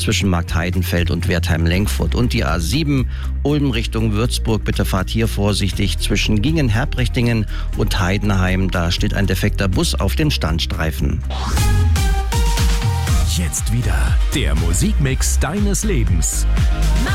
zwischen Marktheidenfeld und Wertheim-Lenkfurt. Und die A7 Ulm Richtung Würzburg. Bitte fahrt hier vorsichtig zwischen Gingen-Herbrichtingen und Heidenheim. Da steht ein defekter Bus auf dem Standstreifen. Jetzt wieder der Musikmix deines Lebens.